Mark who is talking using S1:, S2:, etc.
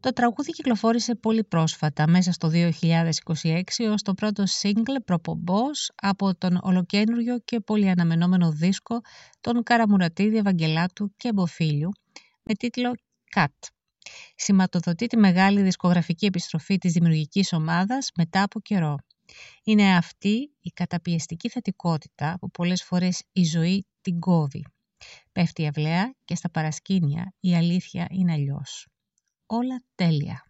S1: Το τραγούδι κυκλοφόρησε πολύ πρόσφατα, μέσα στο 2026, ως το πρώτο single προπομπός από τον ολοκαίνουργιο και πολύ αναμενόμενο δίσκο των Καραμουρατίδη, Ευαγγελάτου και Μποφίλιου, με τίτλο «Cut». Σηματοδοτεί τη μεγάλη δισκογραφική επιστροφή της δημιουργικής ομάδας μετά από καιρό. Είναι αυτή η καταπιεστική θετικότητα που πολλές φορές η ζωή την κόβει. Πέφτει αυλαία και στα παρασκήνια η αλήθεια είναι αλλιώς. Όλα τέλεια.